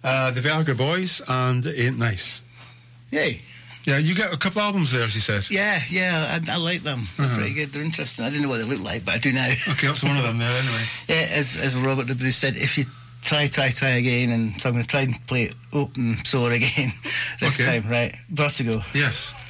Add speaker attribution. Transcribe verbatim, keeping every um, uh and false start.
Speaker 1: uh, the Viagra Boys, and It Ain't Nice.
Speaker 2: Yay.
Speaker 1: Yeah, you get a couple albums there, as you said.
Speaker 2: Yeah, yeah, I, I like them. They're
Speaker 1: Uh-huh.
Speaker 2: pretty good. They're interesting. I didn't know what they look like, but I do now.
Speaker 1: Okay, that's one of them there, anyway.
Speaker 2: Yeah, as, as Robert the Bruce said, if you try, try, try again, and so I'm going to try and play it open sore again this
Speaker 1: Okay.
Speaker 2: time, right? Vertigo.
Speaker 1: Yes.